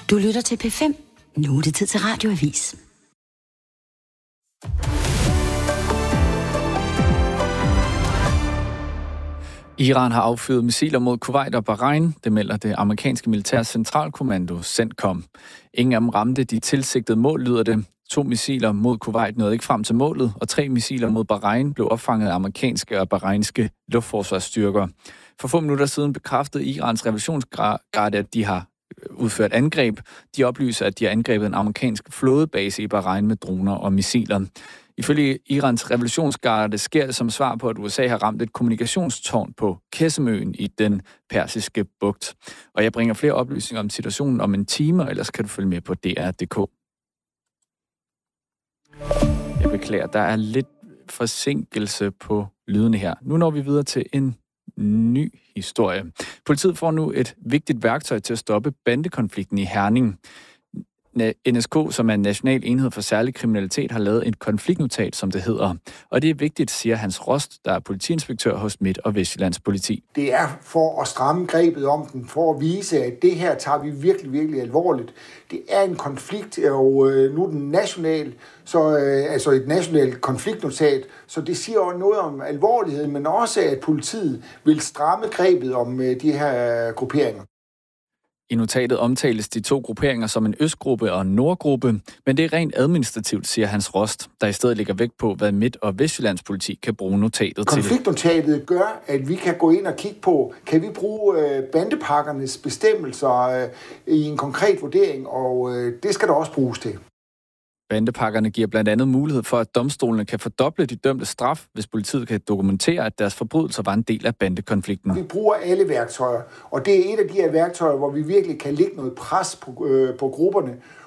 Du lytter til P5. Nu er det tid til Radioavis. Iran har affyret missiler mod Kuwait og Bahrain, det melder det amerikanske militærs centralkommando, CENTCOM. Ingen af dem ramte de tilsigtede mål, lyder det. 2 missiler mod Kuwait nåede ikke frem til målet, og 3 missiler mod Bahrain blev opfanget af amerikanske og bahrainske luftforsvarsstyrker. For få minutter siden bekræftede Irans revolutionsgarde, at de har udført angreb. De oplyser, at de har angrebet en amerikansk flådebase i Bahrain med droner og missiler. Ifølge Irans revolutionsgarde sker det som svar på, at USA har ramt et kommunikationstårn på Kessemøen i den persiske bugt. Og jeg bringer flere oplysninger om situationen om en time, og ellers kan du følge med på dr.dk. Jeg beklager, der er lidt forsinkelse på lydene her. Nu når vi videre til en ny historie. Politiet får nu et vigtigt værktøj til at stoppe bandekonflikten i Herning. NSK, som er en national enhed for særlig kriminalitet, har lavet et konfliktnotat, som det hedder. Og det er vigtigt, siger Hans Rost, der er politiinspektør hos Midt- og Vestjyllands Politi. Det er for at stramme grebet om den, for at vise, at det her tager vi virkelig, virkelig alvorligt. Det er en konflikt, og nu er den national, altså et nationalt konfliktnotat, så det siger også noget om alvorligheden, men også, at politiet vil stramme grebet om de her grupperinger. I notatet omtales de 2 grupperinger som en østgruppe og en nordgruppe, men det er rent administrativt, siger Hans Rost, der i stedet lægger vægt på, hvad Midt- og Vestjyllands Politi kan bruge notatet til. Konfliktnotatet gør, at vi kan gå ind og kigge på, kan vi bruge bandepakkernes bestemmelser i en konkret vurdering, og det skal der også bruges til. Bandepakkerne giver blandt andet mulighed for, at domstolene kan fordoble de dømte straf, hvis politiet kan dokumentere, at deres forbrydelser var en del af bandekonflikten. Vi bruger alle værktøjer, og det er et af de her værktøjer, hvor vi virkelig kan lægge noget pres på grupperne,